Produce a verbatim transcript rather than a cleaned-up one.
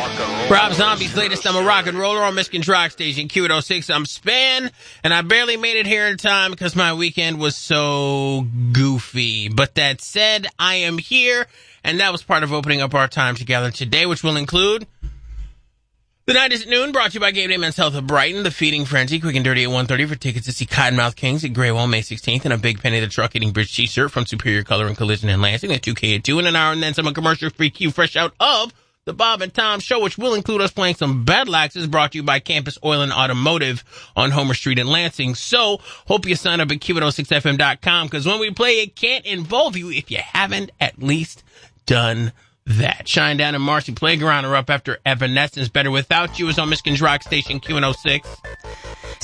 Rob Zombie's latest, I'm a rock and roller on Michigan's Rock Station, Q eight oh six. I'm Span, and I barely made it here in time because my weekend was so goofy. But that said, I am here, and that was part of opening up our time together today, which will include The Night is at Noon, brought to you by Game Day Men's Health of Brighton, The Feeding Frenzy, quick and dirty at one thirty for tickets to see Cottonmouth Kings at Graywell May sixteenth, and a Big Penny the Truck Eating Bridge t-shirt from Superior Color and Collision in Lansing at two K at two, and an hour and then some commercial-free Q fresh out of The Bob and Tom Show, which will include us playing some Battle Axes, brought to you by Campus Oil and Automotive on Homer Street in Lansing. So, hope you sign up at Q eight oh six F M dot com, because when we play, it can't involve you if you haven't at least done that. Shine Down and Marcy Playground are up after Evanescence. Better Without You is on Michigan's Rock Station, Q eight oh six.